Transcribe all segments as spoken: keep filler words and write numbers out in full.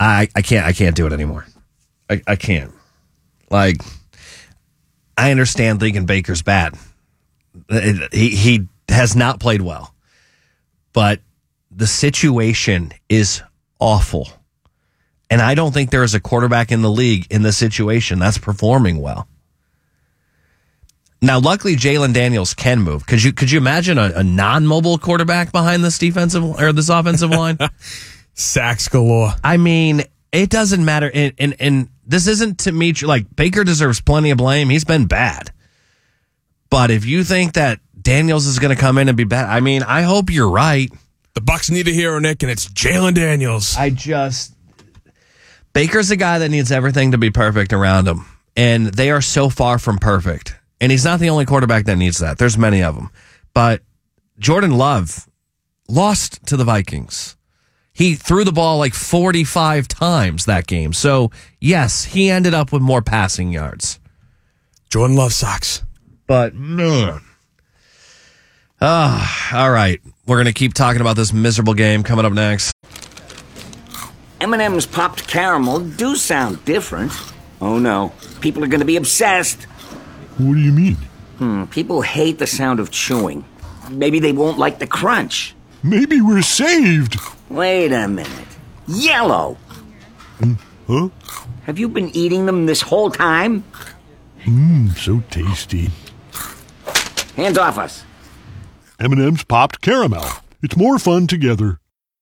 I, I can't I can't do it anymore. I, I can't. Like, I understand Ligon Baker's bad. It, he he has not played well. But the situation is awful. And I don't think there is a quarterback in the league in this situation that's performing well. Now, luckily, Jalen Daniels can move. Could you could you imagine a, a non-mobile quarterback behind this defensive or this offensive line? Sacks galore. I mean, it doesn't matter. And, and, and this isn't to me, like, Baker deserves plenty of blame. He's been bad. But if you think that Daniels is going to come in and be bad, I mean, I hope you're right. The Bucs need a hero, Nick, and it's Jalen Daniels. I just... Baker's a guy that needs everything to be perfect around him. And they are so far from perfect. And he's not the only quarterback that needs that. There's many of them. But Jordan Love lost to the Vikings. He threw the ball like forty-five times that game. So, yes, he ended up with more passing yards. Jordan Love sucks. But, man. Ah, all right. We're going to keep talking about this miserable game coming up next. M and M's popped caramel do sound different. Oh, no. People are going to be obsessed. What do you mean? Hmm, people hate the sound of chewing. Maybe they won't like the crunch. Maybe we're saved. Wait a minute. Yellow! Mm, huh? Have you been eating them this whole time? Mmm, so tasty. Hands off us. M and M's popped caramel. It's more fun together.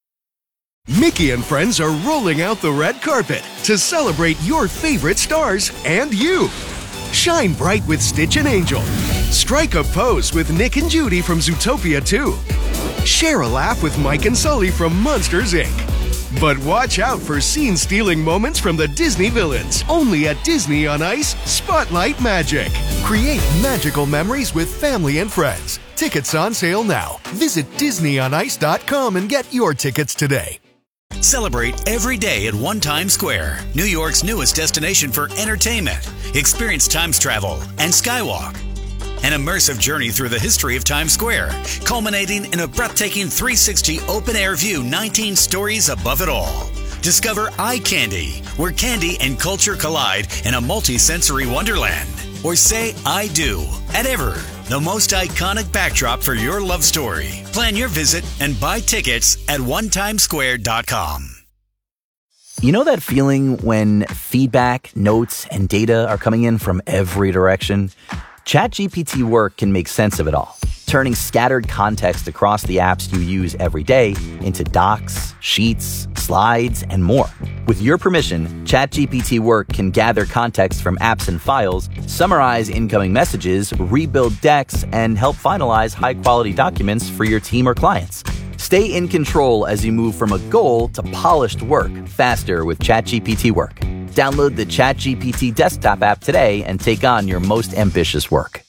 Mickey and friends are rolling out the red carpet to celebrate your favorite stars and you. Shine bright with Stitch and Angel. Strike a pose with Nick and Judy from Zootopia two. Share a laugh with Mike and Sully from Monsters, Incorporated. But watch out for scene-stealing moments from the Disney villains. Only at Disney on Ice Spotlight Magic. Create magical memories with family and friends. Tickets on sale now. Visit disney on ice dot com and get your tickets today. Celebrate every day at One Times Square, New York's newest destination for entertainment. Experience Times travel and Skywalk. An immersive journey through the history of Times Square, culminating in a breathtaking three sixty open-air view, nineteen stories above it all. Discover Eye Candy, where candy and culture collide in a multi-sensory wonderland. Or say I do at Ever, the most iconic backdrop for your love story. Plan your visit and buy tickets at one times square dot com. You know that feeling when feedback, notes, and data are coming in from every direction? ChatGPT Work can make sense of it all, turning scattered context across the apps you use every day into docs, sheets, slides, and more. With your permission, ChatGPT Work can gather context from apps and files, summarize incoming messages, rebuild decks, and help finalize high-quality documents for your team or clients. Stay in control as you move from a goal to polished work faster with ChatGPT Work. Download the ChatGPT desktop app today and take on your most ambitious work.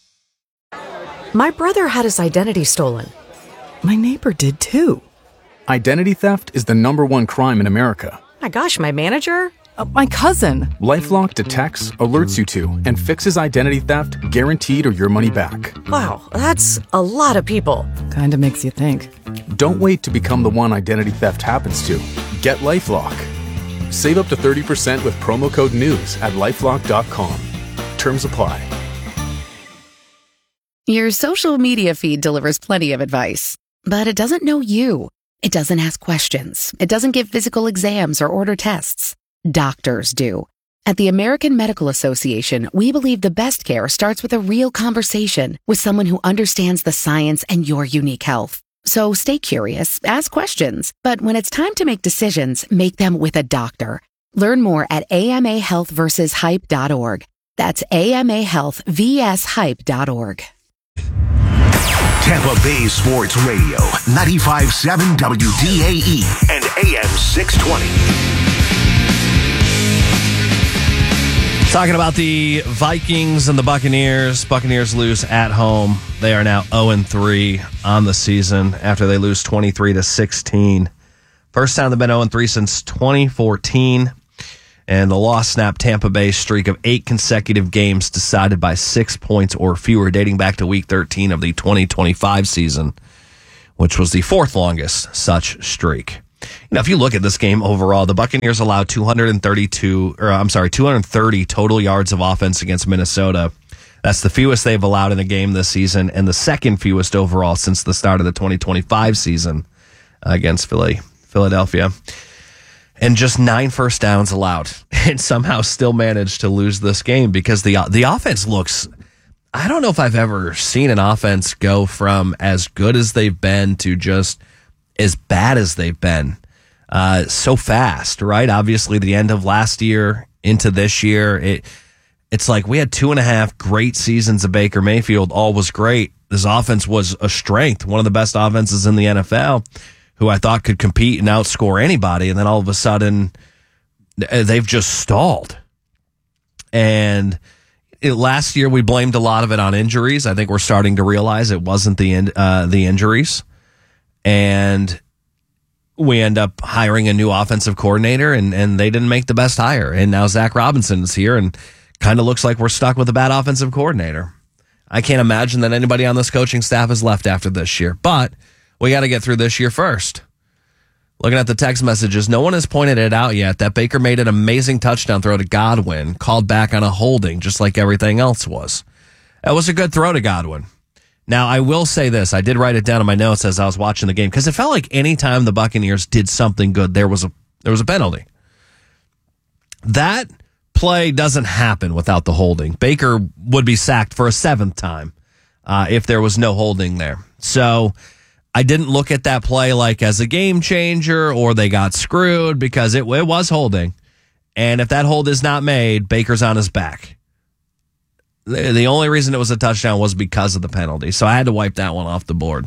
My brother had his identity stolen. My neighbor did too. Identity theft is the number one crime in America. My gosh, my manager? Uh, my cousin. LifeLock detects, alerts you to, and fixes identity theft guaranteed or your money back. Wow, that's a lot of people. Kinda makes you think. Don't wait to become the one identity theft happens to. Get LifeLock. Save up to thirty percent with promo code NEWS at lifelock dot com. Terms apply. Your social media feed delivers plenty of advice, but it doesn't know you. It doesn't ask questions. It doesn't give physical exams or order tests. Doctors do. At the American Medical Association, we believe the best care starts with a real conversation with someone who understands the science and your unique health. So stay curious, ask questions, but when it's time to make decisions, make them with a doctor. Learn more at A M A health versus hype dot org. That's A M A health versus hype dot org. Tampa Bay Sports Radio, ninety-five point seven W D A E and A M six twenty. Talking about the Vikings and the Buccaneers. Buccaneers lose at home. They are now oh and three on the season after they lose twenty-three to sixteen. First time they've been oh and three since twenty fourteen. And the loss snapped Tampa Bay's streak of eight consecutive games decided by six points or fewer, dating back to week thirteen of the twenty twenty-five season, which was the fourth longest such streak. you know, if you look at this game overall, the Buccaneers allowed two hundred thirty-two, or I'm sorry, two hundred thirty total yards of offense against Minnesota. That's the fewest they've allowed in a game this season, and the second fewest overall since the start of the twenty twenty-five season against Philly, Philadelphia. And just nine first downs allowed, and somehow still managed to lose this game because the the offense looks. I don't know if I've ever seen an offense go from as good as they've been to just as bad as they've been uh, so fast, right? Obviously, the end of last year into this year, it it's like we had two and a half great seasons of Baker Mayfield. All was great. This offense was a strength, one of the best offenses in the N F L, who I thought could compete and outscore anybody. And then all of a sudden, they've just stalled. And It, last year, we blamed a lot of it on injuries. I think we're starting to realize it wasn't the in, uh, the injuries. And we end up hiring a new offensive coordinator, and, and they didn't make the best hire. And now Zach Robinson is here, and kind of looks like we're stuck with a bad offensive coordinator. I can't imagine that anybody on this coaching staff has left after this year. But we got to get through this year first. Looking at the text messages, no one has pointed it out yet that Baker made an amazing touchdown throw to Godwin, called back on a holding, just like everything else was. That was a good throw to Godwin. Now, I will say this. I did write it down in my notes as I was watching the game, because it felt like any time the Buccaneers did something good, there was a there was a penalty. That play doesn't happen without the holding. Baker would be sacked for a seventh time uh, if there was no holding there. So I didn't look at that play like as a game changer or they got screwed, because it, it was holding. And if that hold is not made, Baker's on his back. The, the only reason it was a touchdown was because of the penalty. So I had to wipe that one off the board.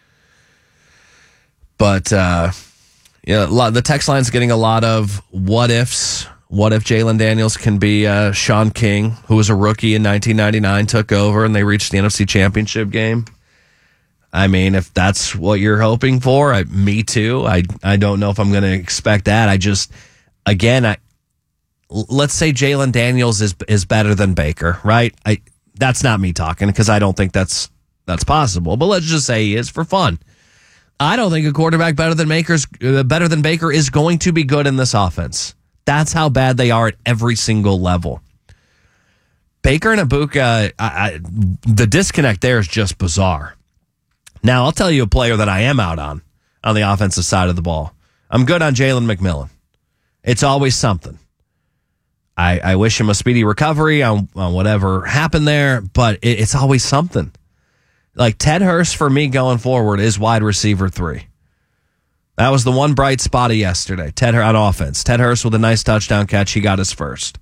But uh, yeah, a lot, the text line's getting a lot of what ifs. What if Jalen Daniels can be uh, Sean King, who was a rookie in nineteen ninety-nine, took over, and they reached the N F C Championship game? I mean, if that's what you're hoping for, I, me too. I I don't know if I'm going to expect that. I just, again, I let's say Jalen Daniels is is better than Baker, right? I that's not me talking, because I don't think that's that's possible. But let's just say he is for fun. I don't think a quarterback better than Baker's uh, better than Baker is going to be good in this offense. That's how bad they are at every single level. Baker and Ibuka, I, I, the disconnect there is just bizarre. Now, I'll tell you a player that I am out on, on the offensive side of the ball. I'm good on Jalen McMillan. It's always something. I, I wish him a speedy recovery on, on whatever happened there, but it, it's always something. Like Ted Hurst, for me going forward, is wide receiver three. That was the one bright spot of yesterday. Ted on offense. Ted Hurst with a nice touchdown catch. He got his first.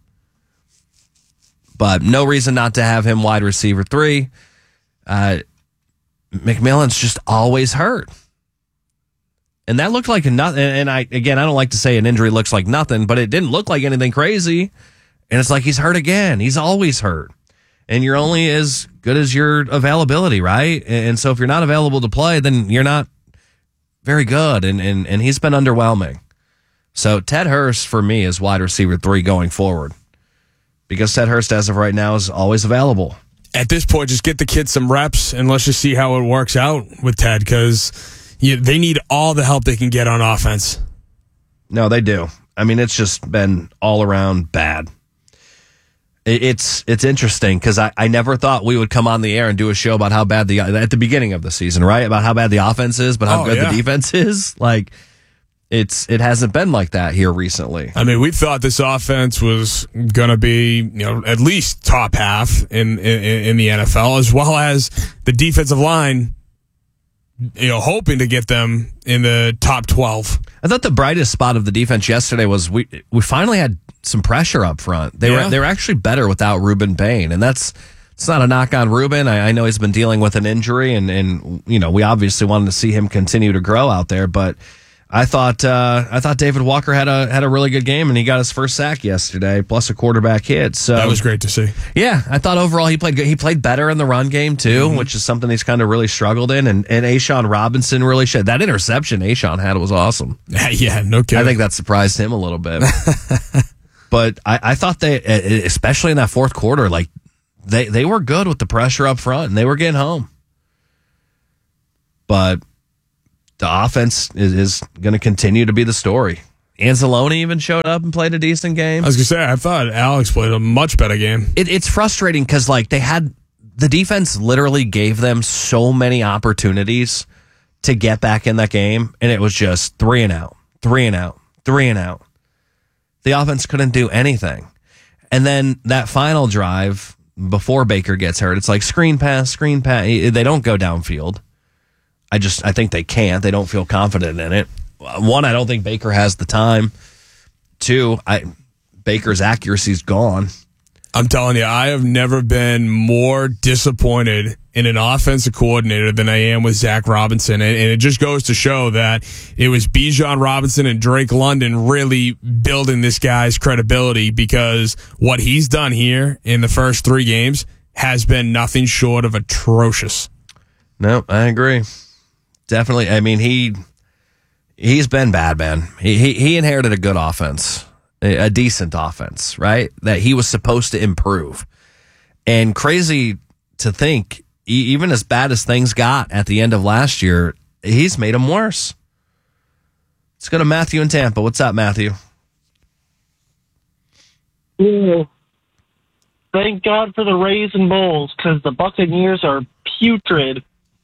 But no reason not to have him wide receiver three. Uh, McMillan's just always hurt. And that looked like a nothing. And I, again, I don't like to say an injury looks like nothing, but it didn't look like anything crazy. And it's like he's hurt again. He's always hurt. And you're only as good as your availability, right? And so if you're not available to play, then you're not very good. And, and, and he's been underwhelming. So Ted Hurst, for me, is wide receiver three going forward. Because Ted Hurst, as of right now, is always available. At this point, just get the kids some reps and let's just see how it works out with Ted, because they need all the help they can get on offense. No, they do. I mean, it's just been all around bad. It's it's interesting because I, I never thought we would come on the air and do a show about how bad the at the beginning of the season, right? About how bad the offense is, but how oh, good yeah. the defense is. Like it's it hasn't been like that here recently. I mean, we thought this offense was going to be, you know, at least top half in, in in the N F L, as well as the defensive line, you know, hoping to get them in the top twelve. I thought the brightest spot of the defense yesterday was we we finally had some pressure up front. They yeah. were they were actually better without Ruben Bain, and that's it's not a knock on Ruben. I, I know he's been dealing with an injury, and and you know we obviously wanted to see him continue to grow out there, but I thought uh, I thought David Walker had a had a really good game, and he got his first sack yesterday, plus a quarterback hit. So that was great to see. Yeah, I thought overall he played good. He played better in the run game too, mm-hmm. which is something he's kind of really struggled in. And and A'Shawn Robinson really showed that interception A'Shawn had was awesome. Yeah, no kidding. I think that surprised him a little bit. But I, I thought they, especially in that fourth quarter, like they they were good with the pressure up front, and they were getting home. But the offense is, is going to continue to be the story. Anzalone even showed up and played a decent game. I was going to say, I thought Alex played a much better game. It, it's frustrating because, like, they had the defense literally gave them so many opportunities to get back in that game, and it was just three and out, three and out, three and out. The offense couldn't do anything. And then that final drive before Baker gets hurt, it's like screen pass, screen pass. They don't go downfield. I just, I think they can't. They don't feel confident in it. One, I don't think Baker has the time. Two, I Baker's accuracy's gone. I'm telling you, I have never been more disappointed in an offensive coordinator than I am with Zach Robinson. And, and it just goes to show that it was Bijan Robinson and Drake London really building this guy's credibility, because what he's done here in the first three games has been nothing short of atrocious. No, I agree. Definitely. I mean, he he's been bad, man. He he, he inherited a good offense, a, a decent offense, right? That he was supposed to improve. And crazy to think, even as bad as things got at the end of last year, he's made them worse. Let's go to Matthew in Tampa. What's up, Matthew? Yeah. Thank God for the Rays and Bulls, because the Buccaneers are putrid.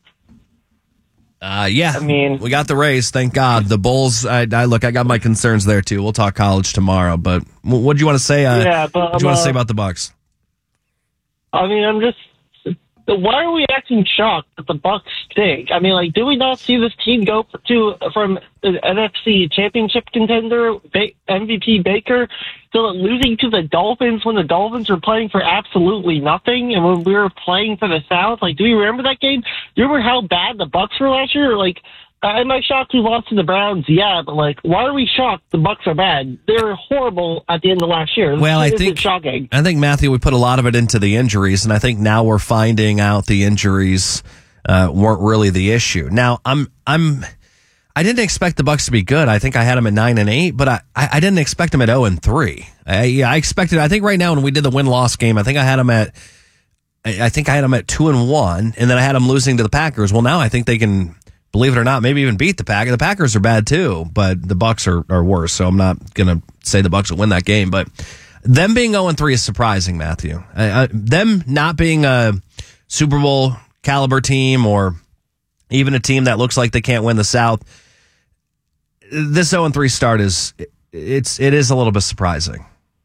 Uh, yeah, I mean, we got the Rays, thank God. The Bulls, I, I look, I got my concerns there too. We'll talk college tomorrow, but what do you want to say? Uh, yeah, but what do you want to uh, say about the Bucs? I mean, I'm just. Why are we acting shocked that the Bucs stink? I mean, like, do we not see this team go to from an N F C championship contender, M V P Baker, to losing to the Dolphins when the Dolphins were playing for absolutely nothing, and when we were playing for the South? Like, do you remember that game? Do you remember how bad the Bucs were last year? Like, am I shocked we lost to the Browns? Yeah, but like, why are we shocked the Bucs are bad? They were horrible at the end of last year. Well, I This think is shocking. I think Matthew, we put a lot of it into the injuries, and I think now we're finding out the injuries uh, weren't really the issue. Now, I'm I'm I didn't expect the Bucs to be good. I think I had them at nine and eight, but I, I didn't expect them at zero and three. I, yeah, I expected. I think right now when we did the win loss game, I think I had them at I think I had them at two and one, and then I had them losing to the Packers. Well, now I think they can, believe it or not, maybe even beat the Packers. The Packers are bad too, but the Bucs are, are worse. So I'm not going to say the Bucs will win that game. But them being zero and three is surprising, Matthew. Uh, them not being a Super Bowl caliber team, or even a team that looks like they can't win the South. This zero and three start is it's it is a little bit surprising.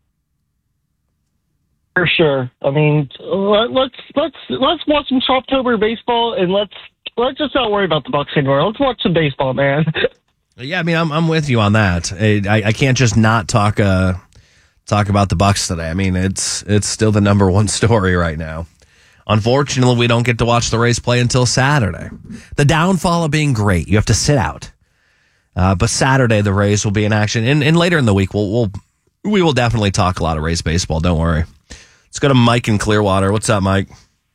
For sure. I mean, let, let's let's let's watch some October baseball, and let's. Let's just not worry about the Bucs anymore. Let's watch some baseball, man. Yeah, I mean, I'm I'm with you on that. I, I can't just not talk uh talk about the Bucs today. I mean, it's it's still the number one story right now. Unfortunately, we don't get to watch the Rays play until Saturday. The downfall of being great, you have to sit out. Uh, but Saturday, the Rays will be in action, and, and later in the week, we'll we'll we will definitely talk a lot of Rays baseball. Don't worry. Let's go to Mike in Clearwater. What's up, Mike?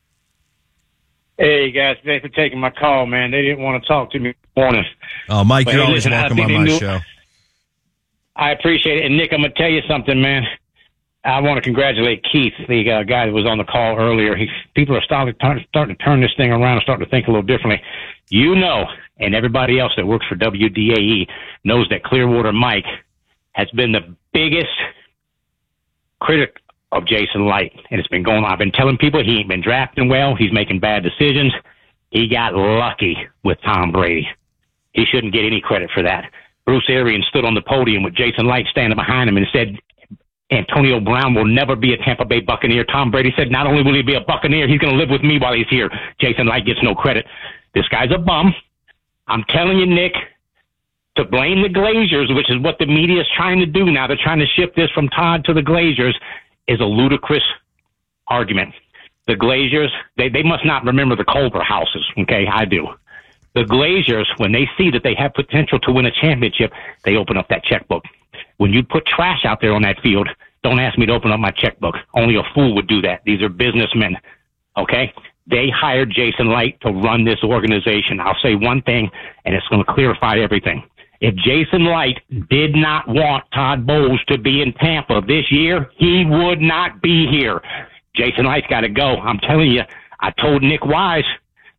Hey, guys, thanks for taking my call, man. They didn't want to talk to me this morning. Oh, Mike, But you're hey, always listen, I welcome think on they my knew- show. I appreciate it. And, Nick, I'm going to tell you something, man. I want to congratulate Keith, the uh, guy that was on the call earlier. He, people are starting, starting to turn this thing around and starting to think a little differently. You know, and everybody else that works for W D A E knows that Clearwater Mike has been the biggest critic of Jason Light. And it's been going on. I've been telling people he ain't been drafting well. He's making bad decisions. He got lucky with Tom Brady. He shouldn't get any credit for that. Bruce Arians stood on the podium with Jason Light standing behind him and said, Antonio Brown will never be a Tampa Bay Buccaneer. Tom Brady said, not only will he be a Buccaneer, he's going to live with me while he's here. Jason Light gets no credit. This guy's a bum. I'm telling you, Nick, to blame the Glazers, which is what the media is trying to do now, they're trying to shift this from Todd to the Glazers, is a ludicrous argument. The Glazers, they, they must not remember the Culver houses, okay? I do. The Glazers, when they see that they have potential to win a championship, they open up that checkbook. When you put trash out there on that field, don't ask me to open up my checkbook. Only a fool would do that. These are businessmen, okay? They hired Jason Light to run this organization. I'll say one thing, and it's going to clarify everything. If Jason Light did not want Todd Bowles to be in Tampa this year, he would not be here. Jason Light's got to go. I'm telling you, I told Nick Wise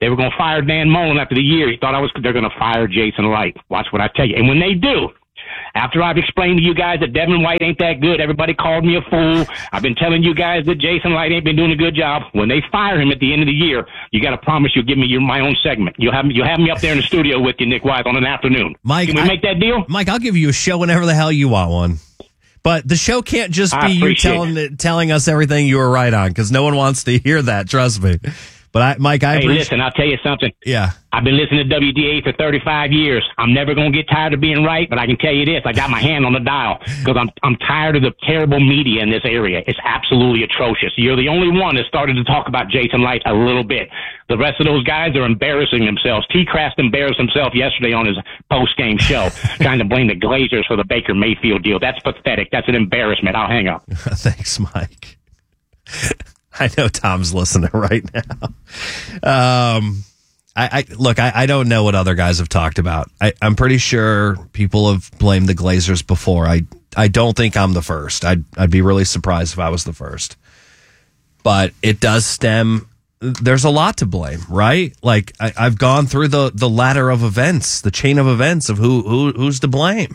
They were going to fire Dan Mullen after the year. He thought I was. They're going to fire Jason Light. Watch what I tell you. And when they do, after I've explained to you guys that Devin White ain't that good, everybody called me a fool. I've been telling you guys that Jason Light ain't been doing a good job. When they fire him at the end of the year, you got to promise you'll give me your, my own segment. You'll have, you'll have me up there in the studio with you, Nick Wise, on an afternoon. Mike, Can we I, make that deal? Mike, I'll give you a show whenever the hell you want one. But the show can't just be you telling telling us everything you were right on, because no one wants to hear that, trust me. But, I, Mike, I Hey, appreciate- listen, I'll tell you something. Yeah. I've been listening to W D A for thirty-five years. I'm never going to get tired of being right, but I can tell you this. I got my hand on the dial because I'm I'm tired of the terrible media in this area. It's absolutely atrocious. You're the only one that started to talk about Jason Light a little bit. The rest of those guys are embarrassing themselves. T. Crast embarrassed himself yesterday on his post-game show, trying to blame the Glazers for the Baker Mayfield deal. That's pathetic. That's an embarrassment. I'll hang up. Thanks, Mike. I know Tom's listening right now. Um, I, I look, I, I don't know what other guys have talked about. I, I'm pretty sure people have blamed the Glazers before. I, I don't think I'm the first. I'd, I'd be really surprised if I was the first. But it does stem. There's a lot to blame, right? Like I, I've gone through the, the ladder of events, the chain of events of who, who who's to blame.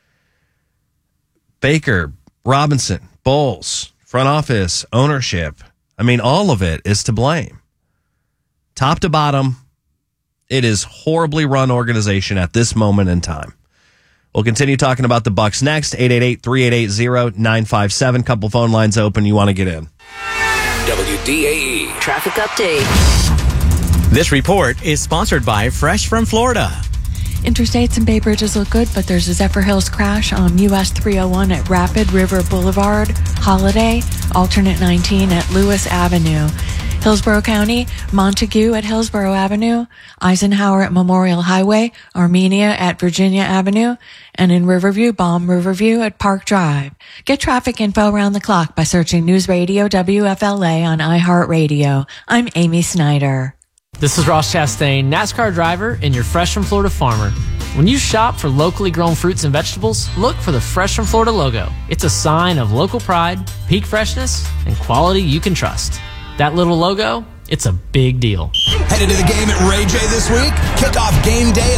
Baker, Robinson, Bowles, front office, ownership. I mean, all of it is to blame. Top to bottom, it is horribly run organization at this moment in time. We'll continue talking about the Bucs next. eight eight eight, three eight eight, zero nine five seven. Couple phone lines open. You want to get in. W D A E Traffic update. This report is sponsored by Fresh from Florida. Interstates and Bay Bridges look good, but there's a Zephyr Hills crash on U S three oh one at Rapid River Boulevard, Holiday, alternate nineteen at Lewis Avenue. Hillsborough County, Montague at Hillsborough Avenue, Eisenhower at Memorial Highway, Armenia at Virginia Avenue, and in Riverview, Balm Riverview at Park Drive. Get traffic info around the clock by searching News Radio W F L A on iHeartRadio. I'm Amy Snyder. This is Ross Chastain, NASCAR driver and your Fresh from Florida farmer. When you shop for locally grown fruits and vegetables, look for the Fresh from Florida logo. It's a sign of local pride, peak freshness, and quality you can trust. That little logo, it's a big deal. Headed to the game at Ray J this week? Kick off game day